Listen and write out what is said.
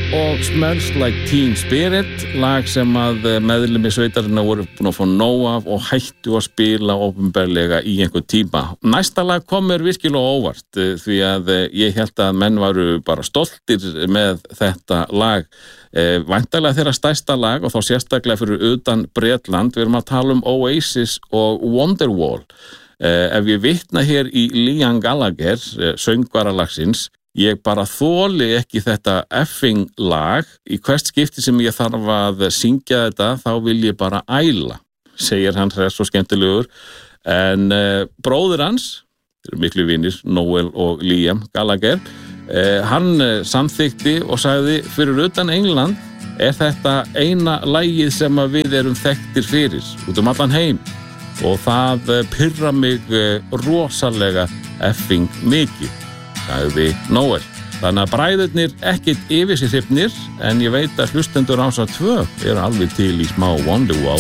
og Smells Like Teen Spirit, lag sem að meðlimi sveitarinnar voru búin að fá nóg af og hættu að spila opinberlega í einhver tíma. Næsta lag kom mér virkilega óvart því að ég hélt að menn varu bara stoltir með þetta lag. Væntanlega þeirra stærsta lag og þá sérstaklega fyrir utan Bretland. Við erum að tala Oasis og Wonderwall. Ef ég vitna hér í Liam Gallagher, söngvara lagsins, ég bara þoli ekki þetta effing lag. Í hvert skipti sem ég þarf að syngja þetta, þá vil ég bara æla, segir hann svo skemmtilegur. En bróðir hans, þeir eru miklu vinir, Noel og Liam Gallagher, hann samþykti og sagði, fyrir utan England þetta eina lagið sem að við erum þekktir fyrir, út allan heim. Og það pirra mig rosalega effing mikið, sagði Noel. Þannig að bræðurnir ekkert yfir sig hrifnir, en ég veit að hlustendur Rásar 2 eru alveg til í smá Wonderwall.